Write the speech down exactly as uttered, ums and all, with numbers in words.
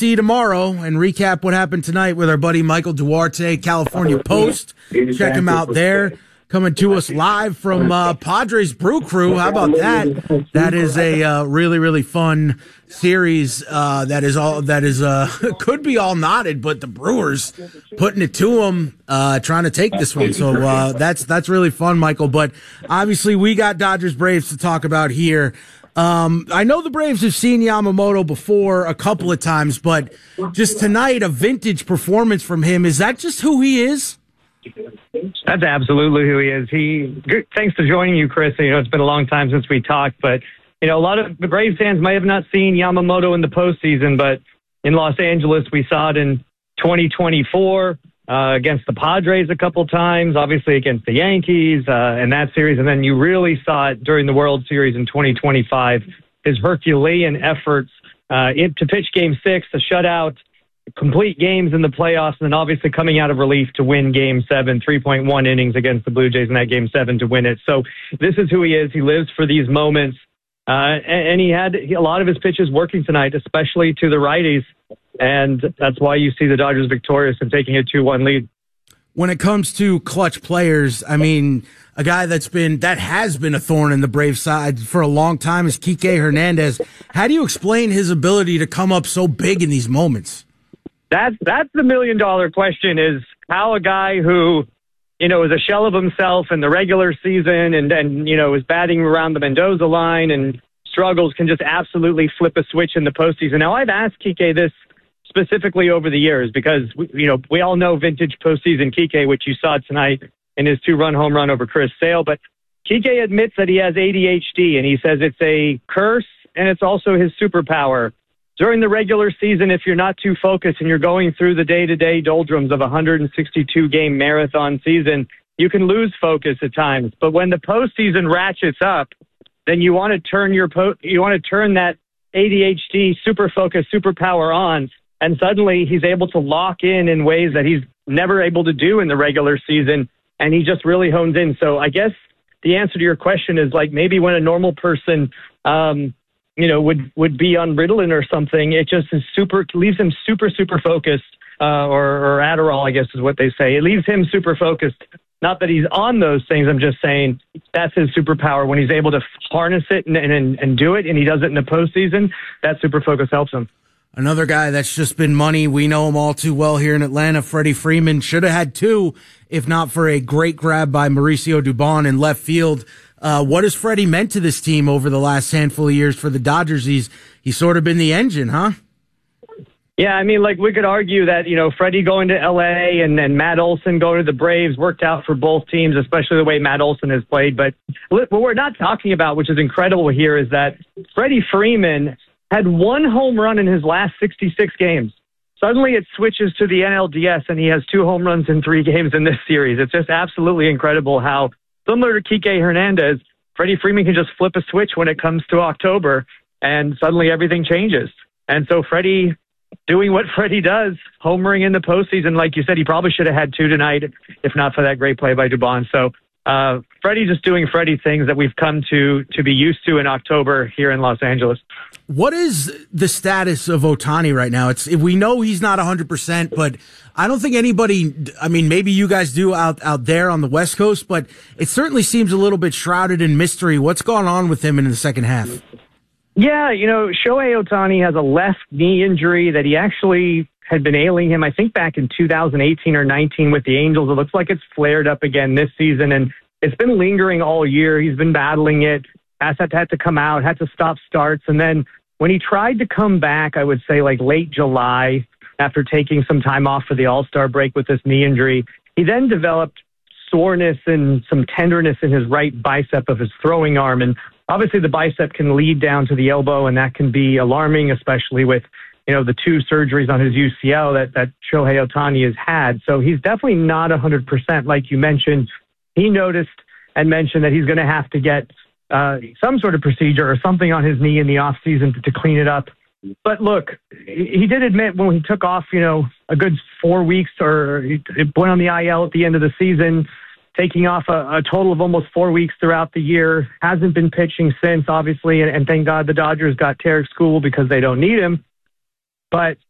see you tomorrow and recap what happened tonight with our buddy Michael Duarte, California Post. Check him out there. Coming to us live from uh, Padres Brew Crew. How about that? That is a uh, really, really fun series. Uh, that is all. That is uh, could be all knotted, but the Brewers putting it to them, uh, trying to take this one. So uh, that's that's really fun, Michael. But obviously, we got Dodgers Braves to talk about here. Um, I know the Braves have seen Yamamoto before a couple of times, but just tonight, a vintage performance from him. Is that just who he is? That's absolutely who he is. He, good, thanks for joining you, Chris. You know, it's been a long time since we talked, but, you know, a lot of the Braves fans might have not seen Yamamoto in the postseason, but in Los Angeles, we saw it in twenty twenty-four uh, against the Padres a couple times, obviously against the Yankees uh, in that series, and then you really saw it during the World Series in twenty twenty-five, his Herculean efforts uh, to pitch Game six, the shutout, complete games in the playoffs, and then obviously coming out of relief to win Game seven, three point one innings against the Blue Jays in that Game seven to win it. So this is who he is. He lives for these moments, uh, and, and he had a lot of his pitches working tonight, especially to the righties, and that's why you see the Dodgers victorious and taking a two one lead. When it comes to clutch players, I mean, a guy that's been, that has been a thorn in the Braves side for a long time is Kike Hernandez. How do you explain his ability to come up so big in these moments? That's that's the million dollar question, is how a guy who, you know, is a shell of himself in the regular season and, and, you know, is batting around the Mendoza line and struggles can just absolutely flip a switch in the postseason. Now, I've asked Kike this specifically over the years because, we, you know, we all know vintage postseason Kike, which you saw tonight in his two-run home run over Chris Sale. But Kike admits that he has A D H D, and he says it's a curse and it's also his superpower. During the regular season, if you're not too focused and you're going through the day-to-day doldrums of a one hundred sixty-two game marathon season, you can lose focus at times. But when the postseason ratchets up, then you want to turn your po- you want to turn that A D H D super focus, superpower on, and suddenly he's able to lock in in ways that he's never able to do in the regular season, and he just really hones in. So I guess the answer to your question is, like, maybe when a normal person um, – you know, would, would be on Ritalin or something, it just is super, leaves him super, super focused, uh, or, or Adderall, I guess is what they say. It leaves him super focused. Not that he's on those things. I'm just saying that's his superpower. When he's able to harness it and, and, and do it, and he does it in the postseason, that super focus helps him. Another guy that's just been money. We know him all too well here in Atlanta. Freddie Freeman should have had two, if not for a great grab by Mauricio Dubon in left field. Uh, what has Freddie meant to this team over the last handful of years for the Dodgers? He's he's sort of been the engine, huh? Yeah, I mean, like, we could argue that, you know, Freddie going to L A and, and Matt Olson going to the Braves worked out for both teams, especially the way Matt Olson has played. But what we're not talking about, which is incredible here, is that Freddie Freeman had one home run in his last sixty-six games. Suddenly it switches to the N L D S, and he has two home runs in three games in this series. It's just absolutely incredible how, similar to Kike Hernandez, Freddie Freeman can just flip a switch when it comes to October, and suddenly everything changes. And so Freddie doing what Freddie does, homering in the postseason, like you said, he probably should have had two tonight, if not for that great play by Dubon. So uh, Freddie just doing Freddie things that we've come to to be used to in October here in Los Angeles. What is the status of Ohtani right now? It's we know he's not one hundred percent, but I don't think anybody, I mean, maybe you guys do out, out there on the West Coast, but it certainly seems a little bit shrouded in mystery. What's going on with him in the second half? Yeah, you know, Shohei Ohtani has a left knee injury that he actually had been ailing him, I think, back in two thousand eighteen or nineteen with the Angels. It looks like it's flared up again this season, and it's been lingering all year. He's been battling it, has had to, had to come out, had to stop starts, and then when he tried to come back, I would say like late July, after taking some time off for the All-Star break with this knee injury, he then developed soreness and some tenderness in his right bicep of his throwing arm. And obviously the bicep can lead down to the elbow, and that can be alarming, especially with, you know, the two surgeries on his U C L that, that Shohei Ohtani has had. So he's definitely not one hundred percent like you mentioned. He noticed and mentioned that he's going to have to get uh, some sort of procedure or something on his knee in the offseason to, to clean it up. But look, he did admit when he took off, you know, a good four weeks or he went on the I L at the end of the season, taking off a, a total of almost four weeks throughout the year, hasn't been pitching since, obviously, and, and thank God the Dodgers got Tarek School because they don't need him. But